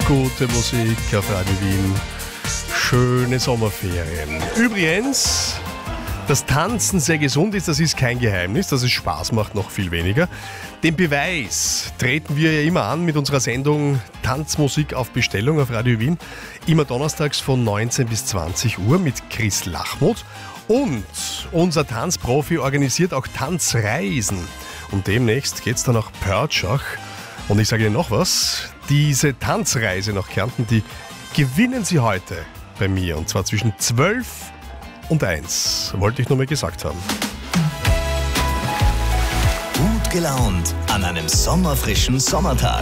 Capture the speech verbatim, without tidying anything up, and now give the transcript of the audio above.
Gute Musik auf Radio Wien. Schöne Sommerferien. Übrigens, dass Tanzen sehr gesund ist, das ist kein Geheimnis. Dass es Spaß macht, noch viel weniger. Den Beweis treten wir ja immer an mit unserer Sendung Tanzmusik auf Bestellung auf Radio Wien. Immer donnerstags von neunzehn bis zwanzig Uhr mit Chris Lachmuth. Und unser Tanzprofi organisiert auch Tanzreisen. Und demnächst geht es dann nach Pörtschach. Und ich sage Ihnen noch was, diese Tanzreise nach Kärnten, die gewinnen Sie heute bei mir. Und zwar zwischen zwölf und eins. Wollte ich nur mal gesagt haben. Gut gelaunt an einem sommerfrischen Sommertag.